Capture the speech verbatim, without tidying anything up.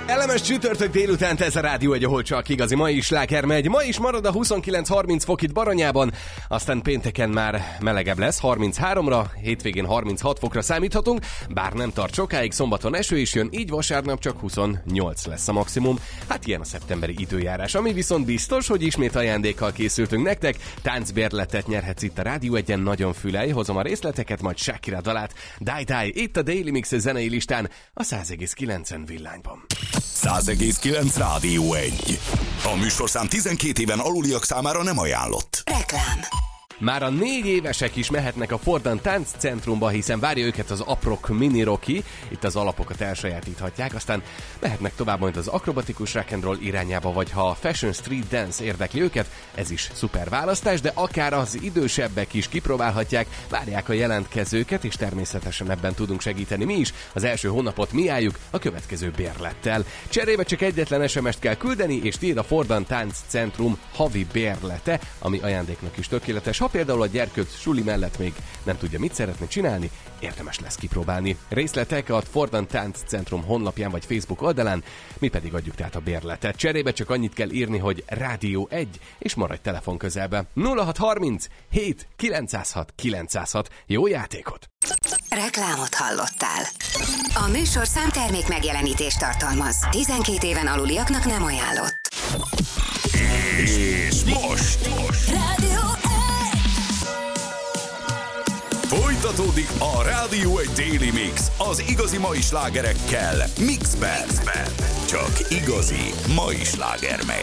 Elemes csütörtök délután, ez a Rádió egy, ahol csak igazi mai sláger megy. Ma is marad a huszonkilenc-harminc fok itt Baranyában, aztán pénteken már melegebb lesz, harmincháromra, hétvégén harminchat fokra számíthatunk, bár nem tart sokáig, szombaton eső is jön, így vasárnap csak huszonnyolc lesz a maximum. Hát ilyen a szeptemberi időjárás, ami viszont biztos, hogy ismét ajándékkal készültünk nektek. Táncbérletet nyerhetsz itt a Rádió egyen, nagyon fülej, hozom a részleteket, majd Shakira dalát. Die Die, itt a Daily Mix zenei listán, a száz egész kilencen villányban. száz egész kilenc Rádió egy. A műsorszám tizenkét éven aluliak számára nem ajánlott. Reklám. Már a négy évesek is mehetnek a Fordan Tánccentrumba, hiszen várja őket az Aprok Mini Rocky, itt az alapokat elsajátíthatják, aztán mehetnek tovább majd az akrobatikus rock and roll irányába, vagy ha a Fashion Street Dance érdekli őket, ez is szuper választás, de akár az idősebbek is kipróbálhatják, várják a jelentkezőket, és természetesen ebben tudunk segíteni mi is. Az első hónapot mi álljuk a következő bérlettel. Cserébe csak egyetlen es em est kell küldeni, és tiéd a Fordan Tánccentrum havi bérlete, ami ajándéknak is tökéletes. Ha például a gyerkőc suli mellett még nem tudja, mit szeretne csinálni, érdemes lesz kipróbálni. Részletek a Fordan Tánccentrum honlapján vagy Facebook oldalán, mi pedig adjuk tehát a bérletet. Cserébe csak annyit kell írni, hogy Rádió egy, és maradj telefon közelbe. nulla hat harminc hét kilencszázhat kilencszázhat. Jó játékot! Reklámot hallottál. A műsorszám termék megjelenítést tartalmaz. tizenkét éven aluliaknak nem ajánlott. És most, most. Rádió Folytatódik a Rádió egy Daily Mix az igazi mai slágerekkel Mixben. Mixben. Csak igazi mai sláger megy.